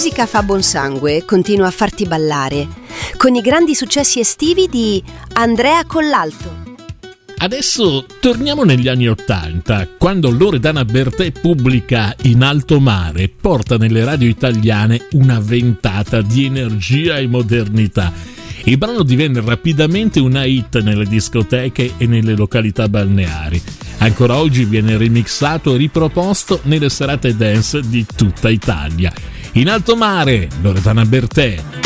musica fa buon sangue, continua a farti ballare, con i grandi successi estivi di Andrea Collalto. Adesso torniamo negli anni '80, quando Loredana Bertè pubblica In alto mare, porta nelle radio italiane una ventata di energia e modernità. Il brano divenne rapidamente una hit nelle discoteche e nelle località balneari. Ancora oggi viene remixato e riproposto nelle serate dance di tutta Italia. In alto mare, Loredana Bertè.